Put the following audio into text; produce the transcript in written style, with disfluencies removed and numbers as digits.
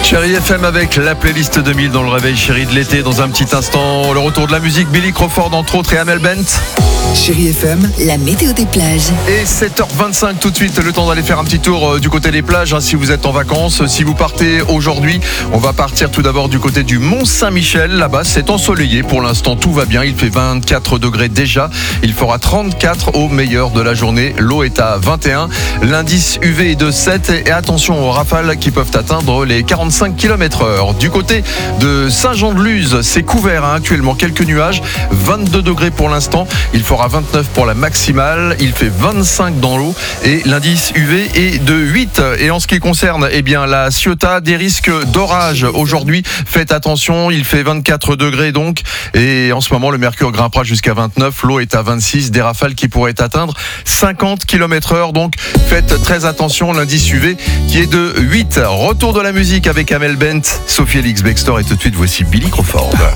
Chérie FM avec la playlist 2000 dans le réveil chéri de l'été. Dans un petit instant, le retour de la musique, Billy Crawford entre autres et Amel Bent. Chérie FM, la météo des plages. Et 7h25 tout de suite, le temps d'aller faire un petit tour du côté des plages, si vous êtes en vacances. Si vous partez aujourd'hui, on va partir tout d'abord du côté du Mont-Saint-Michel. Là-bas, c'est ensoleillé pour l'instant, tout va bien. Il fait 24 degrés déjà. Il fera 34 au meilleur de la journée. L'eau est à 21. L'indice UV est de 7. Et attention aux rafales qui peuvent atteindre les 45 km/h. Du côté de Saint-Jean-de-Luz, c'est couvert actuellement. Quelques nuages. 22 degrés pour l'instant. Il fera 29 pour la maximale. Il fait 25 dans l'eau. Et l'indice UV est de 8. Et en ce qui concerne la Ciotat, des risques d'orage aujourd'hui. Faites attention, il fait 24 degrés donc. Et en ce moment, le mercure grimpera jusqu'à 29. L'eau est à 26. Des rafales qui pourraient atteindre 50 km/h. Donc faites très attention. L'indice UV qui est de 8. Retour de la musique avec Amel Bent, Sophie Elix Bextor et tout de suite voici Billy Crawford.